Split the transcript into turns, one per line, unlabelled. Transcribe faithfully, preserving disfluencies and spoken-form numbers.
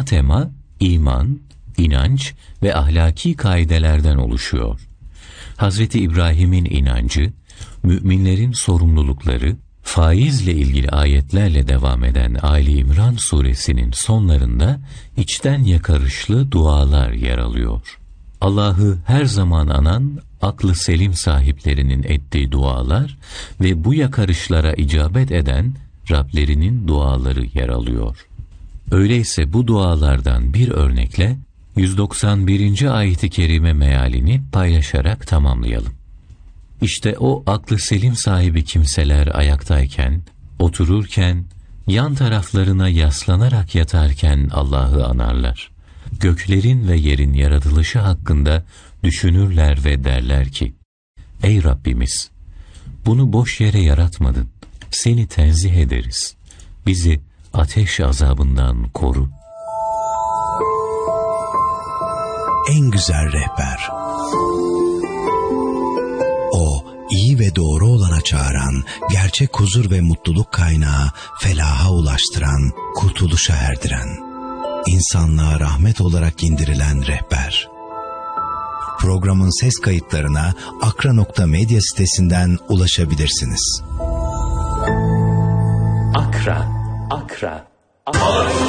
Ana tema iman, inanç ve ahlaki kaidelerden oluşuyor. Hazreti İbrahim'in inancı, müminlerin sorumlulukları, faizle ilgili ayetlerle devam eden Ali İmran suresinin sonlarında içten yakarışlı dualar yer alıyor. Allah'ı her zaman anan, aklı selim sahiplerinin ettiği dualar ve bu yakarışlara icabet eden Rablerinin duaları yer alıyor. Öyleyse bu dualardan bir örnekle yüz doksan birinci ayet-i kerime mealini paylaşarak tamamlayalım. İşte o aklı selim sahibi kimseler ayaktayken, otururken, yan taraflarına yaslanarak yatarken Allah'ı anarlar. Göklerin ve yerin yaratılışı hakkında düşünürler ve derler ki, Ey Rabbimiz! Bunu boş yere yaratmadın. Seni tenzih ederiz. Bizi ateş azabından koru.
En güzel rehber. O, iyi ve doğru olana çağıran, gerçek huzur ve mutluluk kaynağı, felaha ulaştıran, kurtuluşa erdiren, insanlığa rahmet olarak indirilen rehber. Programın ses kayıtlarına akra nokta medya sitesinden ulaşabilirsiniz.
Akra, Akra, Akra.